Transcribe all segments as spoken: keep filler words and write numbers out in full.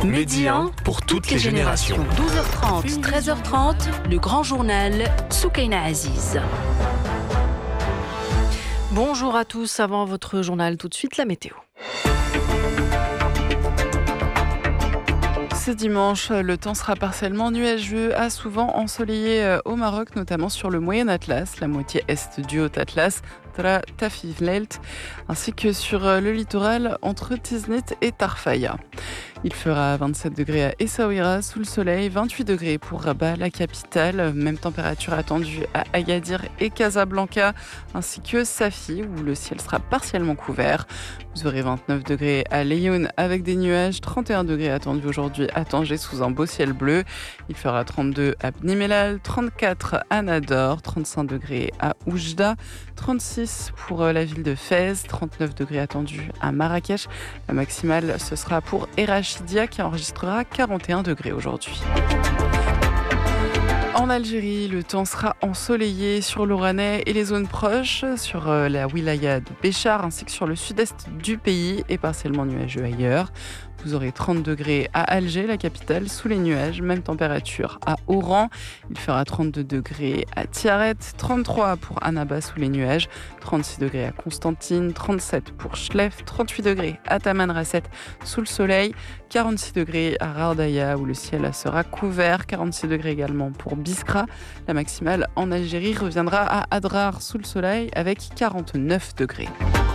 Midi un pour toutes les générations. douze heures trente, treize heures trente, le grand journal Soukaina Aziz. Bonjour à tous, avant votre journal, tout de suite la météo. Ce dimanche, le temps sera partiellement nuageux à souvent ensoleillé au Maroc, notamment sur le Moyen Atlas, la moitié est du Haut Atlas, Tafiflelt, ainsi que sur le littoral entre Tiznit et Tarfaya. Il fera vingt-sept degrés à Essaouira sous le soleil, vingt-huit degrés pour Rabat, la capitale. Même température attendue à Agadir et Casablanca, ainsi que Safi, où le ciel sera partiellement couvert. Vous aurez vingt-neuf degrés à Laayoune avec des nuages, trente et un degrés attendus aujourd'hui à Tanger sous un beau ciel bleu. Il fera trente-deux à Bni Mellal, trente-quatre à Nador, trente-cinq degrés à Oujda, trente-six pour la ville de Fès, trente-neuf degrés attendus à Marrakech. La maximale, ce sera pour Erachidia qui enregistrera quarante et un degrés aujourd'hui. En Algérie, le temps sera ensoleillé sur l'Oranais et les zones proches, sur la wilaya de Béchar ainsi que sur le sud-est du pays et partiellement nuageux ailleurs. Vous aurez trente degrés à Alger, la capitale, sous les nuages. Même température à Oran. Il fera trente-deux degrés à Tiaret, trente-trois pour Annaba sous les nuages, trente-six degrés à Constantine, trente-sept pour Chlef, trente-huit degrés à Tamanrasset sous le soleil, quarante-six degrés à Rardaya où le ciel sera couvert, quarante-six degrés également pour Biskra. La maximale en Algérie reviendra à Adrar sous le soleil avec quarante-neuf degrés.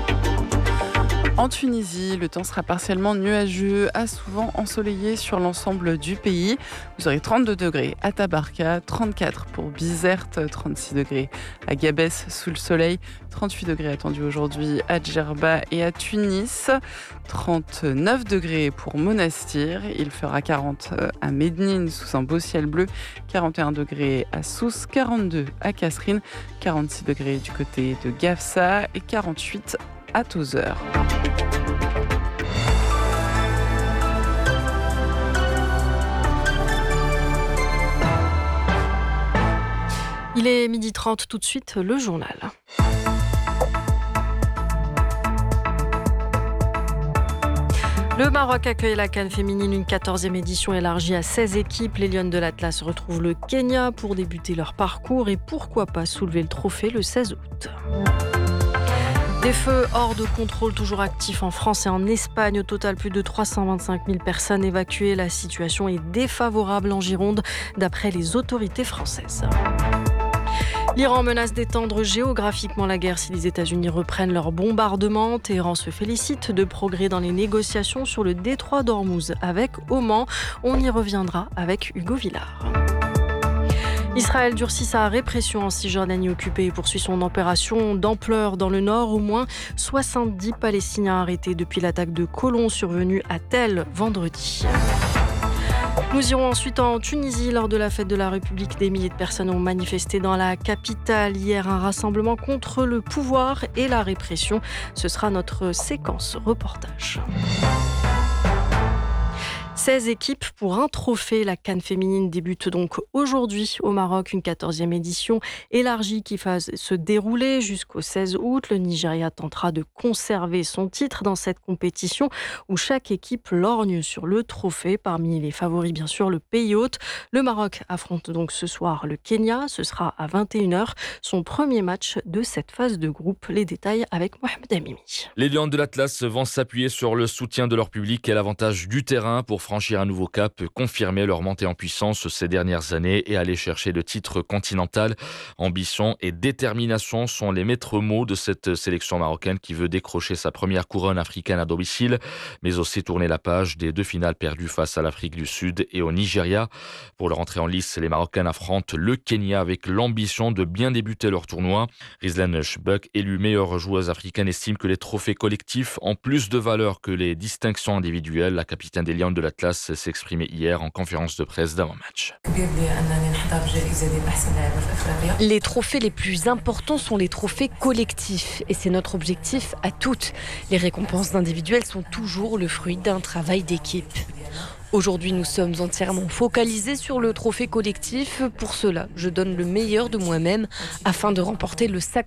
En Tunisie, le temps sera partiellement nuageux, à souvent ensoleillé sur l'ensemble du pays. Vous aurez trente-deux degrés à Tabarka, trente-quatre pour Bizerte, trente-six degrés à Gabès sous le soleil, trente-huit degrés attendus aujourd'hui à Djerba et à Tunis, trente-neuf degrés pour Monastir, il fera quarante à Médine sous un beau ciel bleu, quarante et un degrés à Sousse, quarante-deux à Kasserine, quarante-six degrés du côté de Gafsa et quarante-huit à Tozeur. Il est midi trente, tout de suite le journal. Le Maroc accueille la CAN féminine, une quatorzième édition élargie à seize équipes. Les Lionnes de l'Atlas retrouvent le Kenya pour débuter leur parcours et pourquoi pas soulever le trophée le seize août. Des feux hors de contrôle toujours actifs en France et en Espagne. Au total, plus de trois cent vingt-cinq mille personnes évacuées. La situation est défavorable en Gironde, d'après les autorités françaises. L'Iran menace d'étendre géographiquement la guerre si les États-Unis reprennent leur bombardement. Téhéran se félicite de progrès dans les négociations sur le détroit d'Ormuz avec Oman. On y reviendra avec Hugo Villard. Israël durcit sa répression en Cisjordanie occupée et poursuit son opération d'ampleur dans le nord. Au moins soixante-dix Palestiniens arrêtés depuis l'attaque de colons survenue à Tel vendredi. Nous irons ensuite en Tunisie. Lors de la fête de la République, des milliers de personnes ont manifesté dans la capitale. Hier, un rassemblement contre le pouvoir et la répression. Ce sera notre séquence reportage. seize équipes pour un trophée. La CAN féminine débute donc aujourd'hui au Maroc, une quatorzième édition élargie qui va se dérouler jusqu'au seize août. Le Nigeria tentera de conserver son titre dans cette compétition où chaque équipe lorgne sur le trophée. Parmi les favoris, bien sûr, le pays hôte. Le Maroc affronte donc ce soir le Kenya. Ce sera à vingt et une heures, son premier match de cette phase de groupe. Les détails avec Mohamed Amimi. Les Lions de l'Atlas vont s'appuyer sur le soutien de leur public et l'avantage du terrain pour franchir un nouveau cap, confirmer leur montée en puissance ces dernières années et aller chercher le titre continental. Ambition et détermination sont les maîtres mots de cette sélection marocaine qui veut décrocher sa première couronne africaine à domicile, mais aussi tourner la page des deux finales perdues face à l'Afrique du Sud et au Nigeria. Pour leur entrée en lice, les Marocaines affrontent le Kenya avec l'ambition de bien débuter leur tournoi. Rizlan Shbuk, élue meilleure joueuse africaine, estime que les trophées collectifs ont plus de valeur que les distinctions individuelles. La capitaine des Lions de l'Atlas s'exprimait hier en conférence de presse d'avant-match. Les trophées les plus importants sont les trophées collectifs et c'est notre objectif à toutes. Les récompenses individuelles sont toujours le fruit d'un travail d'équipe. Aujourd'hui, nous sommes entièrement focalisés sur le trophée collectif. Pour cela, je donne le meilleur de moi-même afin de remporter le sacre